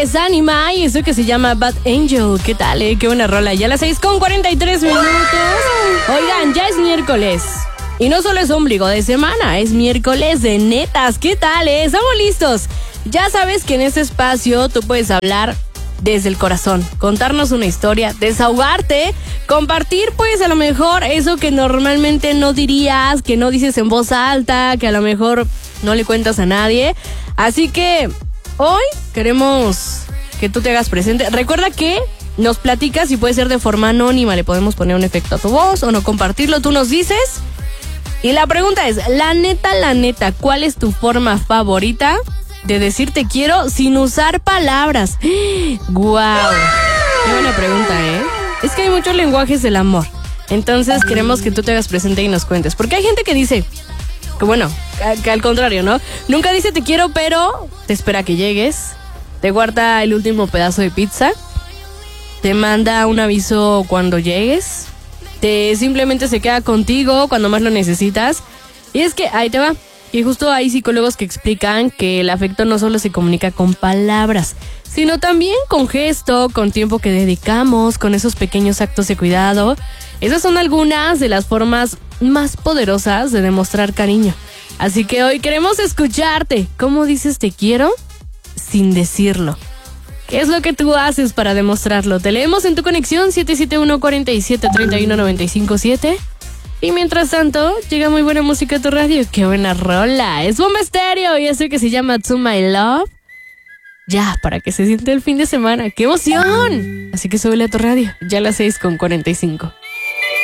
es Anima y eso que se llama Bad Angel. ¿Qué tal, Qué buena rola. Ya las 6:43 minutos. Oigan, ya es miércoles. Y no solo es ombligo de semana, es miércoles de netas. ¿Qué tal, Estamos listos. Ya sabes que en este espacio tú puedes hablar desde el corazón, contarnos una historia, desahogarte, compartir pues a lo mejor eso que normalmente no dirías, que no dices en voz alta, que a lo mejor no le cuentas a nadie. Así que hoy queremos que tú te hagas presente. Recuerda que nos platicas y puede ser de forma anónima, le podemos poner un efecto a tu voz o no compartirlo, tú nos dices. Y la pregunta es, la neta, ¿cuál es tu forma favorita de decir te quiero sin usar palabras? ¡Guau! Qué buena pregunta, Es que hay muchos lenguajes del amor. Entonces queremos que tú te hagas presente y nos cuentes. Porque hay gente que dice, que bueno, que al contrario, ¿no? Nunca dice te quiero, pero te espera que llegues. Te guarda el último pedazo de pizza. Te manda un aviso cuando llegues. Simplemente se queda contigo cuando más lo necesitas. Y es que ahí te va. Y justo hay psicólogos que explican que el afecto no solo se comunica con palabras, sino también con gesto, con tiempo que dedicamos, con esos pequeños actos de cuidado. Esas son algunas de las formas más poderosas de demostrar cariño. Así que hoy queremos escucharte. ¿Cómo dices te quiero sin decirlo? ¿Qué es lo que tú haces para demostrarlo? Te leemos en tu conexión 771-47-31-957. Y mientras tanto, llega muy buena música a tu radio. ¡Qué buena rola! Es Bomba Estéreo y eso que se llama To My Love. Ya, para que se siente el fin de semana. ¡Qué emoción! Así que súbele a tu radio. Ya a las 6:45.